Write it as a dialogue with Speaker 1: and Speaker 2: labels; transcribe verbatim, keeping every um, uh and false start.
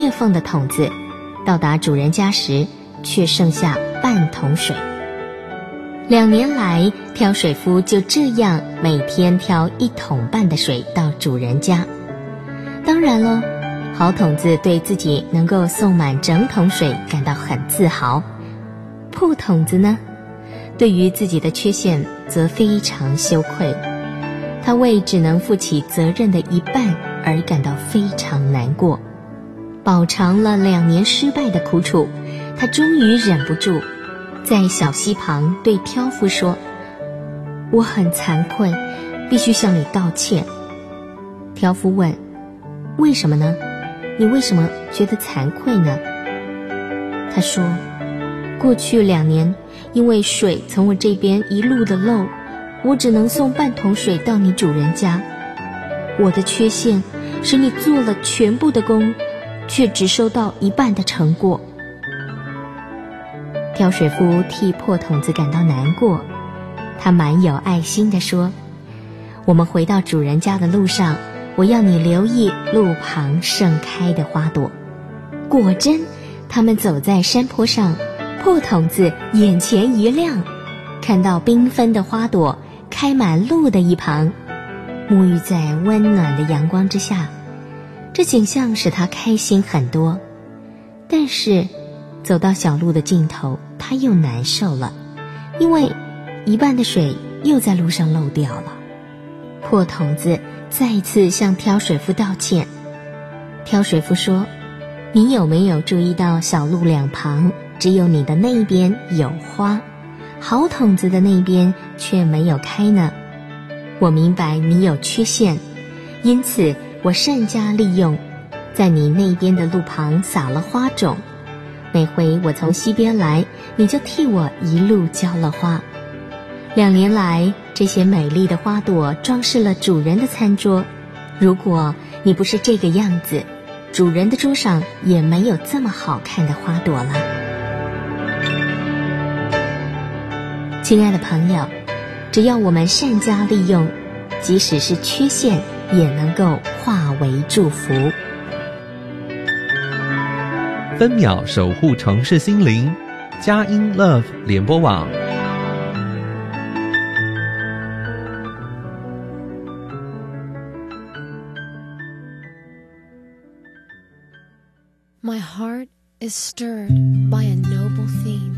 Speaker 1: 裂缝的桶子，到达主人家时却剩下半桶水。两年来，挑水夫就这样每天挑一桶半的水到主人家。当然了，好桶子对自己能够送满整桶水感到很自豪，破桶子呢，对于自己的缺陷则非常羞愧，他为只能负起责任的一半而感到非常难过。饱尝了两年失败的苦楚，他终于忍不住在小溪旁对挑夫说：我很惭愧，必须向你道歉。挑夫问：为什么呢？你为什么觉得惭愧呢？他说：过去两年，因为水从我这边一路的漏，我只能送半桶水到你主人家。我的缺陷使你做了全部的工，却只收到一半的成果。挑水夫替破桶子感到难过，他蛮有爱心地说：我们回到主人家的路上，我要你留意路旁盛开的花朵。果真，他们走在山坡上，破桶子眼前一亮，看到缤纷的花朵开满路的一旁，沐浴在温暖的阳光之下，这景象使他开心很多。但是走到小路的尽头，他又难受了，因为一半的水又在路上漏掉了。破桶子再次向挑水夫道歉。挑水夫说：你有没有注意到小路两旁只有你的那一边有花，好桶子的那边却没有开呢？我明白你有缺陷，因此我善加利用，在你那边的路旁撒了花种。每回我从西边来，你就替我一路浇了花。两年来，这些美丽的花朵装饰了主人的餐桌。如果你不是这个样子，主人的桌上也没有这么好看的花朵了。亲爱的朋友，只要我们善加利用，即使是缺陷也能够化为祝福。
Speaker 2: 分秒守护城市心灵，佳音 Love 联播网。
Speaker 3: My heart is stirred by a noble theme.